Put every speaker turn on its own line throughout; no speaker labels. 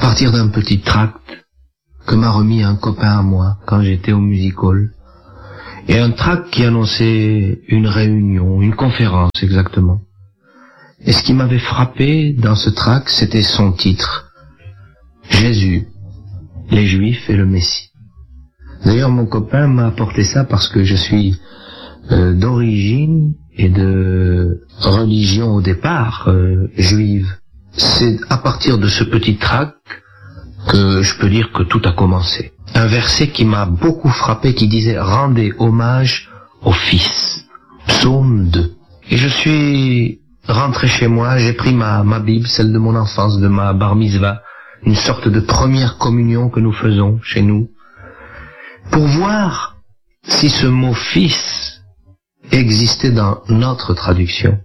partir d'un petit tract que m'a remis un copain à moi quand j'étais au music hall. Et un tract qui annonçait une réunion, une conférence exactement. Et ce qui m'avait frappé dans ce tract, c'était son titre. Jésus, les Juifs et le Messie. D'ailleurs, mon copain m'a apporté ça parce que je suis d'origine et de religion au départ juive. C'est à partir de ce petit tract que je peux dire que tout a commencé. Un verset qui m'a beaucoup frappé qui disait « Rendez hommage au Fils ». Psaume 2. Et je suis rentré chez moi, j'ai pris ma Bible, celle de mon enfance, de ma bar mitzvah, une sorte de première communion que nous faisons chez nous, pour voir si ce mot « Fils » existait dans notre traduction.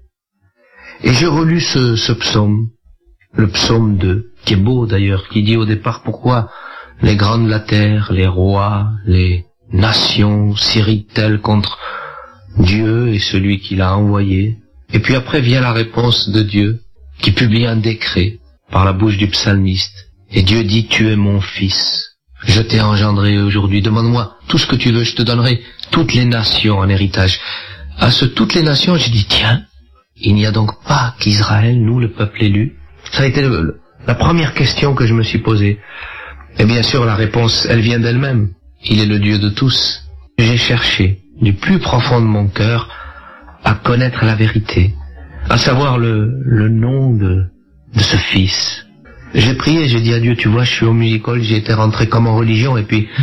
Et j'ai relu ce psaume, le psaume 2, qui est beau d'ailleurs, qui dit au départ pourquoi les grands de la terre, les rois, les nations s'irritent-elles contre Dieu et celui qui l'a envoyé. Et puis après vient la réponse de Dieu, qui publie un décret par la bouche du psalmiste. Et Dieu dit, tu es mon fils. Je t'ai engendré aujourd'hui. Demande-moi tout ce que tu veux, je te donnerai toutes les nations en héritage. À ce toutes les nations, j'ai dit, tiens, il n'y a donc pas qu'Israël, nous, le peuple élu. Ça a été la première question que je me suis posée. Et bien sûr, la réponse, elle vient d'elle-même. Il est le Dieu de tous. J'ai cherché, du plus profond de mon cœur, à connaître la vérité, à savoir le nom de ce fils. J'ai prié, j'ai dit à Dieu, tu vois, je suis au music hall, j'ai été rentré comme en religion, et puis,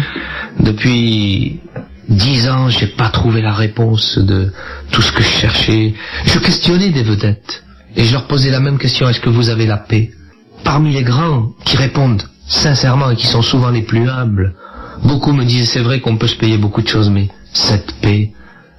depuis 10 ans, j'ai pas trouvé la réponse de tout ce que je cherchais. Je questionnais des vedettes, et je leur posais la même question, est-ce que vous avez la paix? Parmi les grands qui répondent sincèrement et qui sont souvent les plus humbles, beaucoup me disaient, c'est vrai qu'on peut se payer beaucoup de choses, mais cette paix,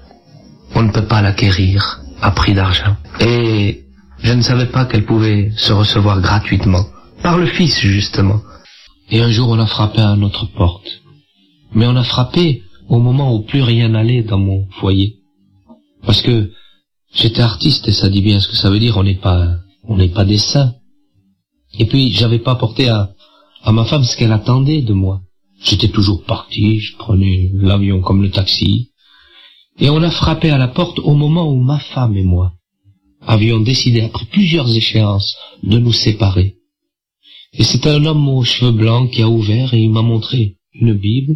on ne peut pas l'acquérir à prix d'argent. Et je ne savais pas qu'elle pouvait se recevoir gratuitement, par le Fils justement. Et un jour on a frappé à notre porte. Mais on a frappé au moment où plus rien n'allait dans mon foyer. Parce que j'étais artiste et ça dit bien ce que ça veut dire, on n'est pas des saints. Et puis j'avais pas apporté à ma femme ce qu'elle attendait de moi. J'étais toujours parti, je prenais l'avion comme le taxi. Et on a frappé à la porte au moment où ma femme et moi avions décidé, après plusieurs échéances, de nous séparer. Et c'était un homme aux cheveux blancs qui a ouvert et il m'a montré une Bible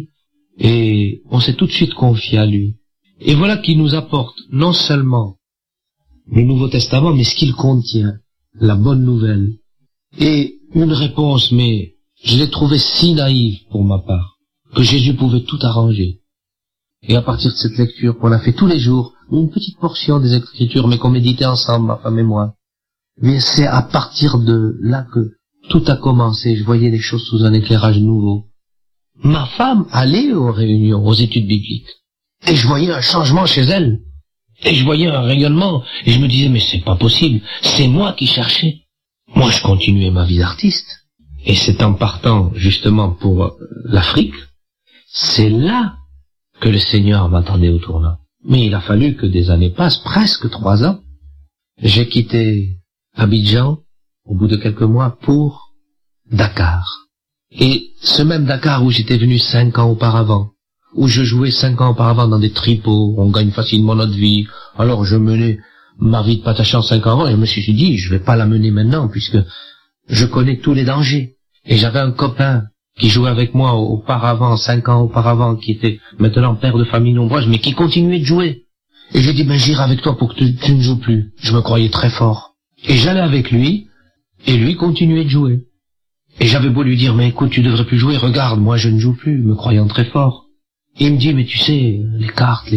et on s'est tout de suite confié à lui. Et voilà qu'il nous apporte non seulement le Nouveau Testament, mais ce qu'il contient, la bonne nouvelle. Et une réponse, mais je l'ai trouvée si naïve pour ma part, que Jésus pouvait tout arranger. Et à partir de cette lecture qu'on a fait tous les jours, une petite portion des Écritures, mais qu'on méditait ensemble, ma femme et moi, mais c'est à partir de là que tout a commencé. Je voyais les choses sous un éclairage nouveau. Ma femme allait aux réunions, aux études bibliques, et je voyais un changement chez elle, et je voyais un rayonnement, et je me disais, mais c'est pas possible, c'est moi qui cherchais. Moi, je continuais ma vie d'artiste, et c'est en partant justement pour l'Afrique, c'est là que le Seigneur m'attendait au tournant. Mais il a fallu que des années passent, presque 3 ans. J'ai quitté Abidjan, au bout de quelques mois, pour Dakar. Et ce même Dakar où j'étais venu 5 ans auparavant, où je jouais 5 ans auparavant dans des tripots, on gagne facilement notre vie, alors je menais ma vie de patachant 5 ans avant, et je me suis dit, je vais pas la mener maintenant, puisque je connais tous les dangers. Et j'avais un copain qui jouait avec moi auparavant, 5 ans auparavant, qui était maintenant père de famille nombreuse, mais qui continuait de jouer. Et j'ai dit, ben j'irai avec toi pour que tu ne joues plus. Je me croyais très fort. Et j'allais avec lui, et lui continuait de jouer. Et j'avais beau lui dire, mais écoute, tu devrais plus jouer, regarde, moi je ne joue plus, me croyant très fort. Et il me dit, mais tu sais, les cartes.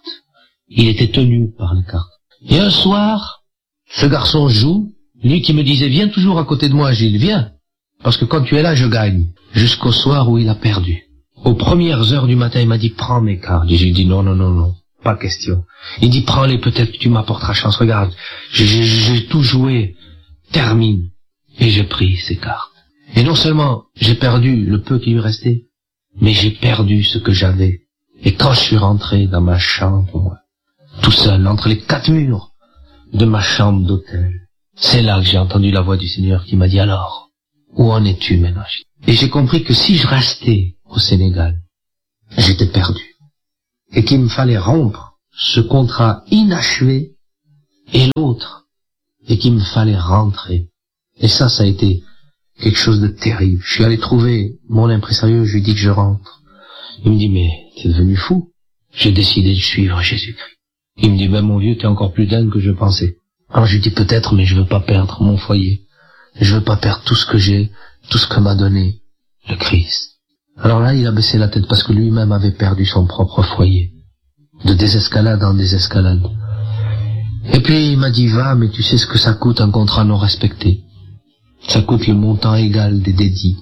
Il était tenu par les cartes. Et un soir, ce garçon joue, lui qui me disait, viens toujours à côté de moi, Gilles, viens. Parce que quand tu es là, je gagne. Jusqu'au soir où il a perdu. Aux premières heures du matin, il m'a dit, prends mes cartes. Et j'ai dit, non, pas question. Il dit, prends-les, peut-être que tu m'apporteras chance. Regarde, j'ai tout joué. Termine. Et j'ai pris ces cartes. Et non seulement j'ai perdu le peu qui lui restait, mais j'ai perdu ce que j'avais. Et quand je suis rentré dans ma chambre, moi, tout seul, entre les 4 murs de ma chambre d'hôtel, c'est là que j'ai entendu la voix du Seigneur qui m'a dit, alors, où en es-tu maintenant? Et j'ai compris que si je restais au Sénégal, j'étais perdu. Et qu'il me fallait rompre ce contrat inachevé et l'autre. Et qu'il me fallait rentrer. Et ça a été quelque chose de terrible. Je suis allé trouver mon impresario, je lui dis que je rentre. Il me dit, mais t'es devenu fou. J'ai décidé de suivre Jésus-Christ. Il me dit, ben mon vieux, t'es encore plus dingue que je pensais. Alors je lui dis, peut-être, mais je veux pas perdre mon foyer. Je veux pas perdre tout ce que j'ai, tout ce que m'a donné le Christ. Alors là, il a baissé la tête parce que lui-même avait perdu son propre foyer. De désescalade en désescalade. Et puis il m'a dit, va, mais tu sais ce que ça coûte un contrat non respecté. Ça coûte le montant égal des dédits.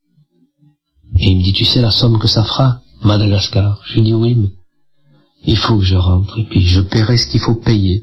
Et il me dit, tu sais la somme que ça fera, Madagascar? Je lui dis, oui, mais il faut que je rentre, et puis je paierai ce qu'il faut payer.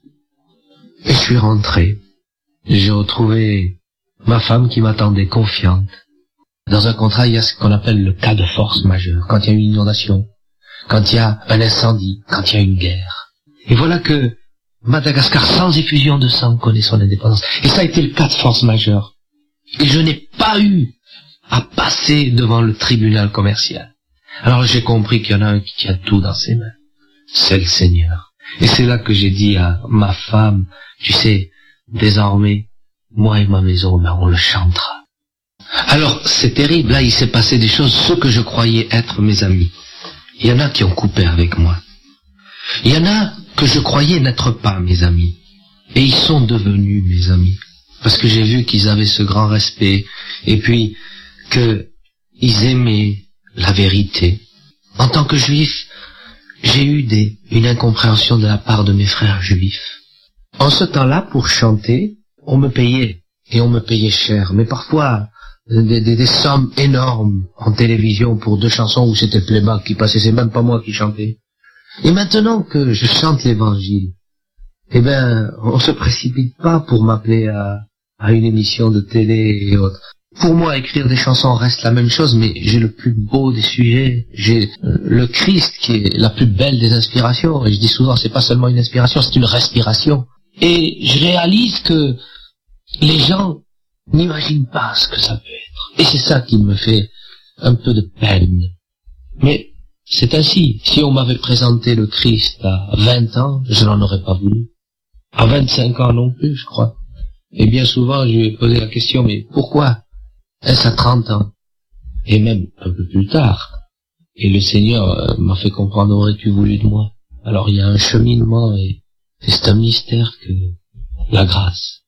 Et je suis rentré. J'ai retrouvé ma femme qui m'attendait confiante. Dans un contrat, il y a ce qu'on appelle le cas de force majeure, quand il y a une inondation, quand il y a un incendie, quand il y a une guerre. Et voilà que Madagascar, sans effusion de sang, connaît son indépendance. Et ça a été le cas de force majeure. Et je n'ai pas eu à passer devant le tribunal commercial. Alors j'ai compris qu'il y en a un qui tient tout dans ses mains. C'est le Seigneur. Et c'est là que j'ai dit à ma femme, tu sais, désormais, moi et ma maison, ben, on le chantera. Alors c'est terrible, là il s'est passé des choses, ceux que je croyais être mes amis. Il y en a qui ont coupé avec moi. Il y en a que je croyais n'être pas mes amis. Et ils sont devenus mes amis. Parce que j'ai vu qu'ils avaient ce grand respect. Et puis, qu'ils aimaient la vérité. En tant que juif, j'ai eu une incompréhension de la part de mes frères juifs. En ce temps-là, pour chanter, on me payait. Et on me payait cher. Mais parfois, des sommes énormes en télévision pour 2 chansons où c'était playback qui passait. C'est même pas moi qui chantais. Et maintenant que je chante l'évangile, eh ben, on se précipite pas pour m'appeler à une émission de télé et autres. Pour moi, écrire des chansons reste la même chose, mais j'ai le plus beau des sujets. J'ai le Christ qui est la plus belle des inspirations. Et je dis souvent, c'est pas seulement une inspiration, c'est une respiration. Et je réalise que les gens n'imaginent pas ce que ça peut être. Et c'est ça qui me fait un peu de peine. Mais c'est ainsi. Si on m'avait présenté le Christ à 20 ans, je n'en aurais pas voulu. À 25 ans non plus, je crois. Et bien souvent, je lui ai posé la question, mais pourquoi est-ce à 30 ans? Et même un peu plus tard. Et le Seigneur m'a fait comprendre, aurais-tu voulu de moi? Alors il y a un cheminement et c'est un mystère que la grâce.